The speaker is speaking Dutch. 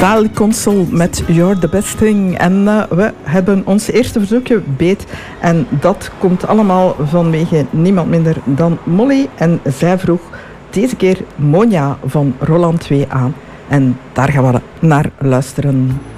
Sally Console met You're the Best Thing. En we hebben ons eerste verzoekje beet. En dat komt allemaal vanwege niemand minder dan Molly. En zij vroeg deze keer Monja van Roland 2 aan. En daar gaan we naar luisteren.